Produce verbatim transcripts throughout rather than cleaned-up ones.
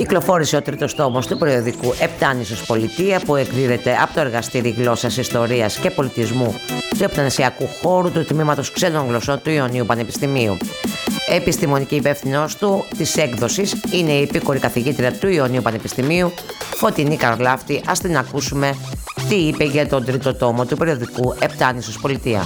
Κυκλοφόρησε ο τρίτος τόμος του περιοδικού Επτάνησος Πολιτεία, που εκδίδεται από το Εργαστήρι Γλώσσας, Ιστορίας και Πολιτισμού του Επτανησιακού Χώρου του Τμήματος Ξένων Γλωσσών του Ιωνίου Πανεπιστημίου. Επιστημονική υπεύθυνος του της έκδοσης είναι η επίκορη καθηγήτρια του Ιωνίου Πανεπιστημίου, Φωτεινή Καρλάφτη. Ας την ακούσουμε τι είπε για τον τρίτο τόμο του περιοδικού Επτάνησος Πολιτεία.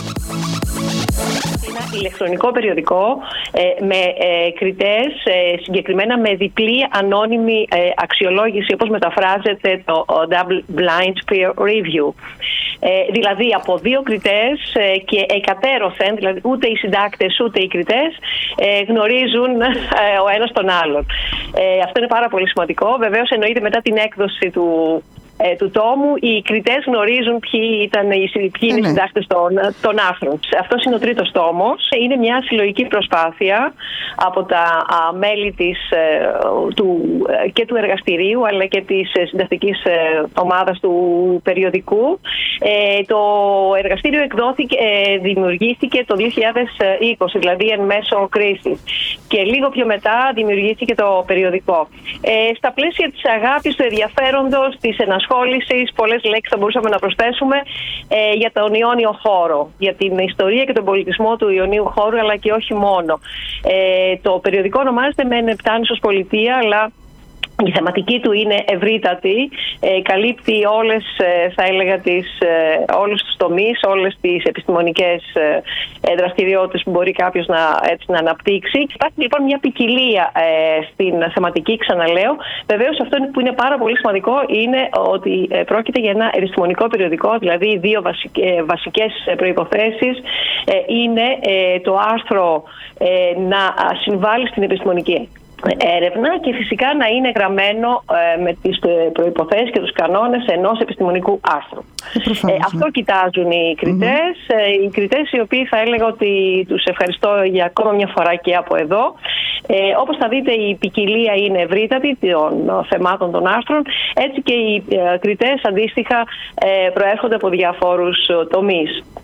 Ηλεκτρονικό περιοδικό ε, με ε, κριτές, ε, συγκεκριμένα με διπλή ανώνυμη ε, αξιολόγηση, όπως μεταφράζεται το Double Blind Peer Review. Ε, δηλαδή από δύο κριτές ε, και εκατέρωθεν, δηλαδή ούτε οι συντάκτες ούτε οι κριτές ε, γνωρίζουν ε, ο ένας τον άλλον. Ε, αυτό είναι πάρα πολύ σημαντικό. Βεβαίως εννοείται μετά την έκδοση του Ε, του τόμου, οι κριτές γνωρίζουν ποιοι, ήταν, ποιοι είναι οι συντάκτες των, των άρθρων. Αυτός είναι ο τρίτος τόμος. Είναι μια συλλογική προσπάθεια από τα α, μέλη της, ε, του, ε, και του εργαστηρίου, αλλά και της ε, συντακτικής ε, ομάδας του περιοδικού. Ε, το εργαστήριο εκδόθηκε, ε, δημιουργήθηκε το δύο χιλιάδες είκοσι, δηλαδή εν μέσω κρίσης. Και λίγο πιο μετά δημιουργήθηκε το περιοδικό. Ε, στα πλαίσια της αγάπης, του ενδιαφέροντος, της ενασχόλησης, πολλές λέξεις θα μπορούσαμε να προσθέσουμε ε, για τον Ιόνιο χώρο, για την ιστορία και τον πολιτισμό του Ιωνίου χώρου, αλλά και όχι μόνο. Ε, το περιοδικό ονομάζεται μεν Επτάνησος Πολιτεία, αλλά η θεματική του είναι ευρύτατη, ε, καλύπτει όλες, ε, θα έλεγα, τις, ε, όλους τους τομείς, όλες τις επιστημονικές ε, δραστηριότητες που μπορεί κάποιος να, έτσι, να αναπτύξει. Υπάρχει λοιπόν μια ποικιλία ε, στην θεματική, ξαναλέω. Βεβαίως αυτό που είναι πάρα πολύ σημαντικό είναι ότι ε, πρόκειται για ένα επιστημονικό περιοδικό, δηλαδή οι δύο βασικές, βασικές προϋποθέσεις ε, είναι ε, το άρθρο ε, να συμβάλλει στην επιστημονική έρευνα και φυσικά να είναι γραμμένο ε, με τις προϋποθέσεις και τους κανόνες ενός επιστημονικού άρθρου. Ε, αυτό κοιτάζουν οι κριτές, mm-hmm. ε, οι κριτές οι οποίοι θα έλεγα ότι τους ευχαριστώ για ακόμα μια φορά και από εδώ. Ε, όπως θα δείτε, η ποικιλία είναι ευρύτατη των θεμάτων των άρθρων, έτσι και οι ε, κριτές αντίστοιχα ε, προέρχονται από διαφόρους τομείς.